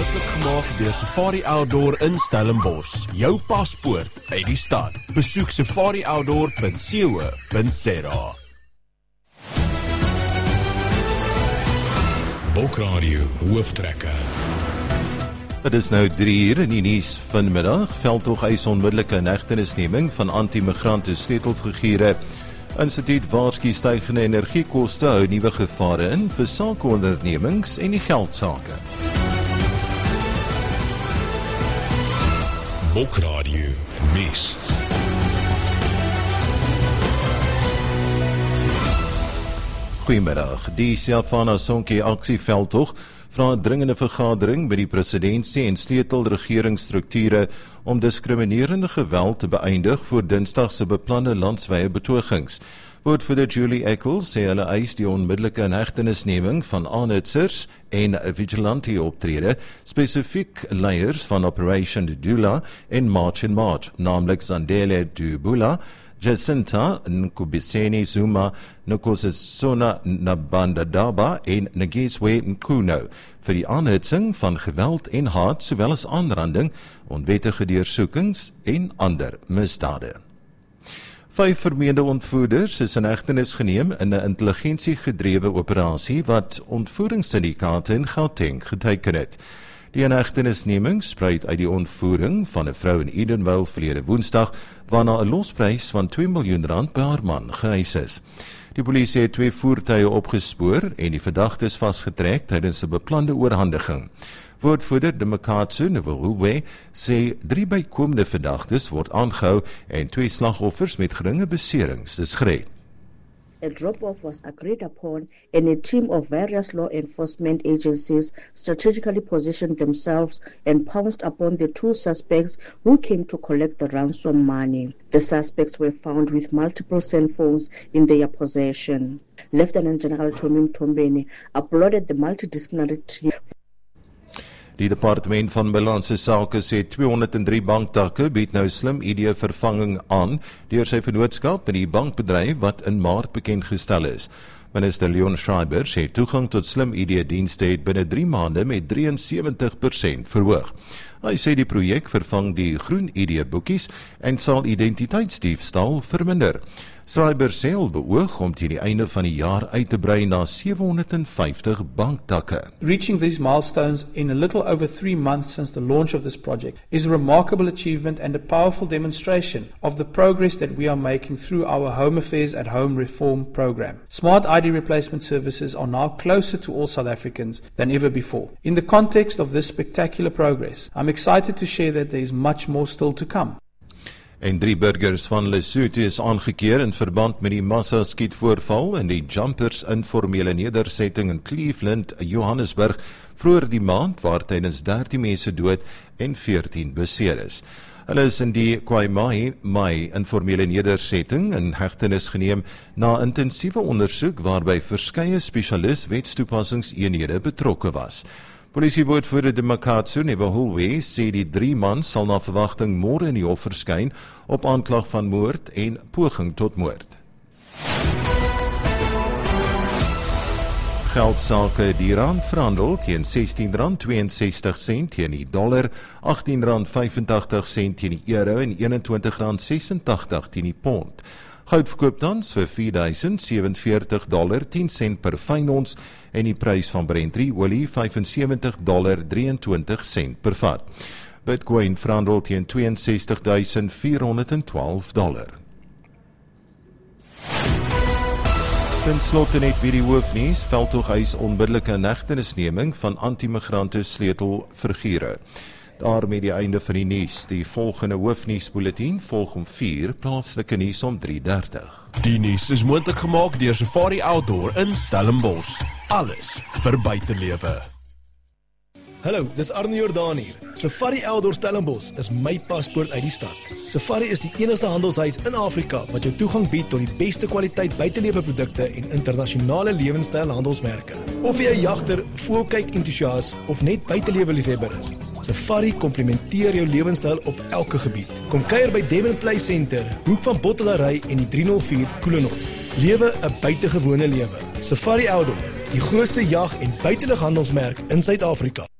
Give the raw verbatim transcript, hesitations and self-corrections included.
moontlik gemaak deur Safari Outdoor in Stellenbosch. Jou paspoort uit die stad. Besoek safari outdoor punt co punt za. Bokradio hooftrekke. Het is nou drie uur in die nuus vanmiddag. Veldtog eis onmiddellike inhegtenisneming van anti-migrante sleutelfigure. Instituut waarsku stygende energiekoste hou nuwe gevare in vir sakeondernemings en die geldsake. Bokradio nuus. Goeiemiddag. Die Siafana Sonke aksieveldtog vra 'n dringende vergadering by die presidentsie en sleutelregeringsstrukture om diskriminerende geweld te beëindig voor Dinsdag se beplande landswye betogings. Woordvoerder Julie Eccles sê hulle eis die onmiddellike inhegtenisneming van aanhitsers en vigilante optrede, spesifiek leiers van Operation Dudula en March in March, naamlik Zandile Dubula, Jacinta Nkubiseni Zuma, Nkosazana Nabandadaba en Ngeswe Nkuno vir die aanhitsing van geweld en haat, sowel as aanranding, onwettige deursoekings en ander misdade. Vyf vermeende ontvoerders is in hegtenis geneem in 'n intelligensiegedrewe operasie wat ontvoeringssyndikaate in Gauteng geteken het. Die inhegtenisneming spruit uit die ontvoering van 'n vrou in Edenvale verlede Woensdag, waarna 'n losprys van twee miljoen rand per haar man geëis is. Die polisie het twee voertuie opgespoor en die verdagtes vasgetrek tydens 'n beplande oorhandiging. Woordvoerder Demakatsu Nvahulwe sê drie bykomende verdagtes word aangehou en twee slagoffers met geringe beserings is gered. A drop-off was agreed upon and a team of various law enforcement agencies strategically positioned themselves and pounced upon the two suspects who came to collect the ransom money. The suspects were found with multiple cell phones in their possession. Lieutenant General Tomim Tombeni applauded the multidisciplinary team. Die departement van Binnelandse Sake sê tweehonderd drie banktakke bied nou Slim I D vervanging aan deur sy vennootskap met die bankbedryf wat in Maart bekend gestel is. Minister Leon Schreiber sê toegang tot Slim I D-dienste het binne drie maande met drieënsewentig persent verhoog. Hy sê die projek vervang die groen I D-boekies en sal identiteitsdiefstal verminder. Schreiber sê al beoog om teen die einde van die jaar uit te brei na sewehonderdvyftig banktakke. Reaching these milestones in a little over three months since the launch of this project is a remarkable achievement and a powerful demonstration of the progress that we are making through our Home Affairs at Home reform program. Smart I D replacement services are now closer to all South Africans than ever before. In the context of this spectacular progress, I'm excited to share that there is much more still to come. En drie burgers van Lesotho is aangekeer in verband met die massa-skietvoorval in die Jumpers informele nedersetting in Cleveland, Johannesburg, vroeër die maand, waar tydens dertien mense dood en veertien beseer is. Hulle is in die Kwaimai Mai informele nedersetting in hegtenis geneem na intensiewe ondersoek waarby verskeie spesialis wetstoepassingseenhede betrokke was. Polisiewoordvoerder Demakatsu Nvahulwe sê die drie man sal na verwagting môre in die hof verskyn op aanklag van moord en poging tot moord. Geldsake die rand verhandel teen sestien rand tweeënsestig sent teen die dollar, agttien rand vyfentagtig sent teen die euro en eenentwintig rand sesentagtig teen die pond. Goud verkoop tans vir vier duisend sewenveertig dollar tien sent per fyn ons en die prys van Brent olie vyfensewentig dollar drieëntwintig sent per vat. Bitcoin verhandel teen tweeënsestig duisend vierhonderdtwaalf dollar. Ten slotte net weer die hoofnuus, veldtog eis onmiddellike inhegtenisneming van anti-migrante sleutelfigure. Daarmee die einde van die nuus. Die volgende hoofnuusbulletin volg om vier, plaaslike nuus om drie dertig. Die nuus is moontlik gemaak deur Safari Outdoor in Stellenbosch. Alles vir buitelewe. Hallo, dis Arne Jordaan hier. Safari Outdoor Stellenbosch is my paspoort uit die stad. Safari is die enigste handelshuis in Afrika wat jou toegang bied tot die beste kwaliteit buiteleweprodukte en internasionale lewenstyl handelsmerke. Of jy 'n jagter, voelkyk entoesias of net buitelewe-liefhebber is, Safari komplementeer jou lewenstyl op elke gebied. Kom kuier by Devon Play Center, hoek van Bottelary en die drie nul vier Koelenhof. Lewe 'n buitengewone lewe. Safari Outdoor, die grootste jag- en buitelughandelsmerk in Suid-Afrika.